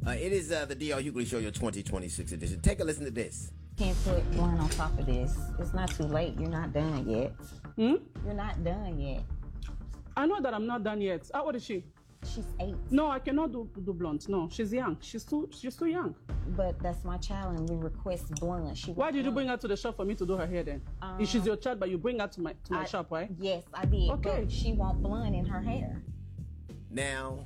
It is the D.L. Hughley Show, your 2026 edition. Take a listen to this. Can't put one on top of this. It's not too late. You're not done yet. You're not done yet. I know that I'm not done yet. How old is she? She's 8. No, I cannot do blonde. No, she's young. She's too young. But that's my child, and we request blonde. Why did you bring her to the shop for me to do her hair then? If she's your child, but you bring her to my shop, right? Yes, I did. Okay. But she want blonde in her hair. Now,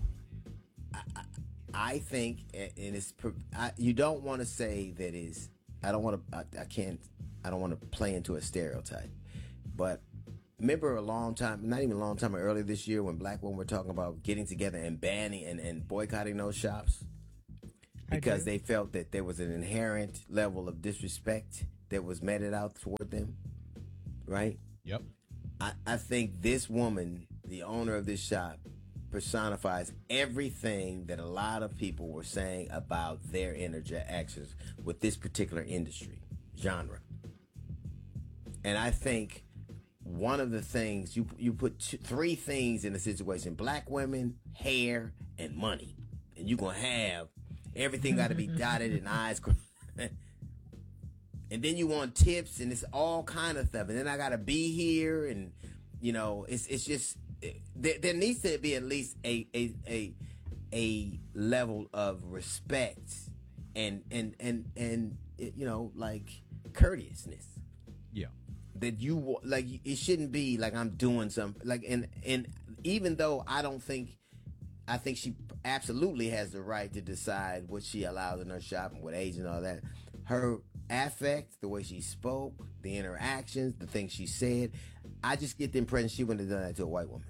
I think, and it's you don't want to say that is. I don't want to play into a stereotype, but remember a long time, not even a long time, earlier this year when black women were talking about getting together and banning and boycotting those shops because they felt that there was an inherent level of disrespect that was meted out toward them, right? Yep. I think this woman, the owner of this shop, personifies everything that a lot of people were saying about their interactions with this particular industry genre. And I think one of the things you put three things in the situation: black women, hair, and money, and you're gonna have everything got to be dotted and I's. And then you want tips, and it's all kind of stuff. And then I gotta be here, and it's just. There needs to be at least a level of respect and like courteousness. Yeah. That you like. It shouldn't be like I'm doing something like and even though I think she absolutely has the right to decide what she allows in her shop and what age and all that. Her affect, the way she spoke, the interactions, the things she said. I just get the impression she wouldn't have done that to a white woman.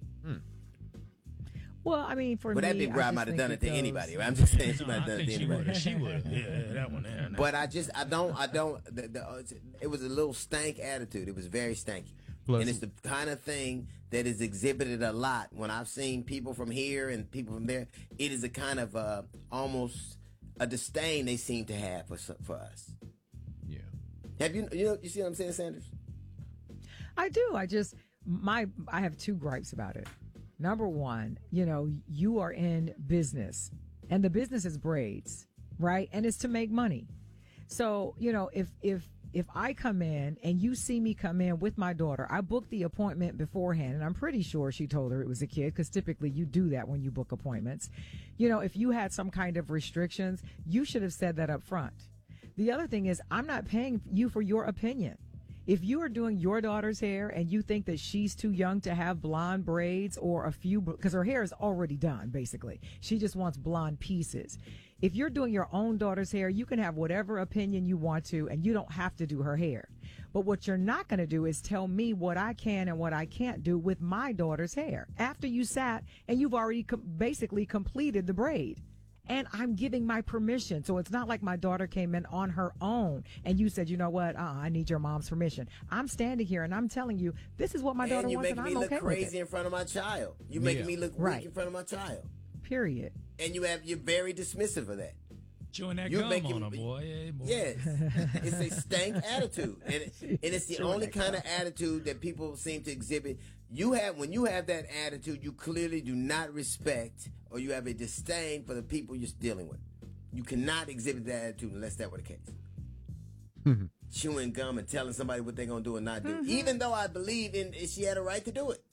Well, I mean, for me, that big bride might have done it to anybody. I'm just saying she might have done it to anybody. She would. Yeah, that one there. But I don't. It was a little stank attitude. It was very stanky. And it's the kind of thing that is exhibited a lot when I've seen people from here and people from there. It is a kind of almost a disdain they seem to have for us. Yeah. Have you see what I'm saying, Sanders? I do. I have two gripes about it. Number one, you are in business, and the business is braids, right? And it's to make money. So, if I come in and you see me come in with my daughter, I booked the appointment beforehand, and I'm pretty sure she told her it was a kid, because typically you do that when you book appointments. If you had some kind of restrictions, you should have said that up front. The other thing is, I'm not paying you for your opinion. If you are doing your daughter's hair and you think that she's too young to have blonde braids or a few, because her hair is already done, basically. She just wants blonde pieces. If you're doing your own daughter's hair, you can have whatever opinion you want to, and you don't have to do her hair. But what you're not going to do is tell me what I can and what I can't do with my daughter's hair after you sat and you've already basically completed the braid. And I'm giving my permission. So it's not like my daughter came in on her own and you said, you know what, I need your mom's permission. I'm standing here and I'm telling you, this is what my daughter wants, and I'm okay with it. And you're making me look crazy in front of my child. You're making me look weak in front of my child. Period. And you're very dismissive of that. Chewing that gum on her, boy. Yeah, boy. Yes. It's a stank attitude. And it's the only kind of attitude that people seem to exhibit. When you have that attitude, you clearly do not respect, or you have a disdain for the people you're dealing with. You cannot exhibit that attitude unless that were the case. Chewing gum and telling somebody what they're going to do and not do. Even though I believe she had a right to do it.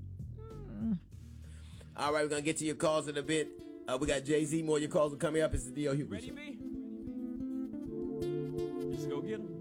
All right, we're going to get to your calls in a bit. We got Jay-Z. More of your calls are coming up. It's the D.L. Hughley Show. Ready, B? Let's go get him.